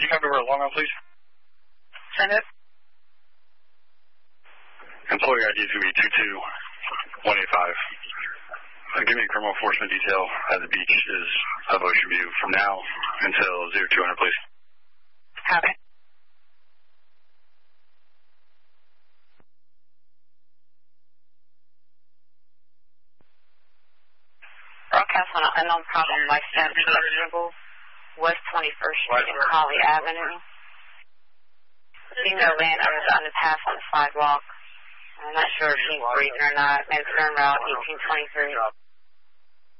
you come to where Long Island, please? Send it. Employee ID is going to be 22185. Give me a criminal enforcement detail at the beach is of Ocean View from now until 0200, please. Copy. Broadcast on an unknown problem by Stanford, West 21st Street and Holly Avenue. Female ran under the underpass on the sidewalk. I'm not sure if she's breathing or not. Medicine route 1823.